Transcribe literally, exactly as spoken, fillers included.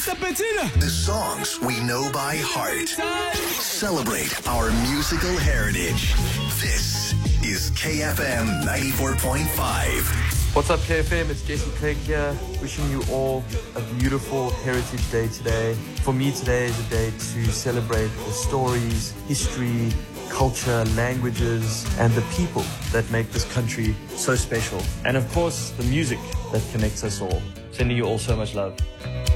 s'appelle-t-il? The songs we know by heart. Celebrate our musical heritage. This is K F M ninety-four point five. What's up, K F M? It's Jesse Craig here, wishing you all a beautiful Heritage Day today. For me, today is a day to celebrate the stories, history, culture, languages, and the people that make this country so special. And of course, the music that connects us all. Sending you all so much love.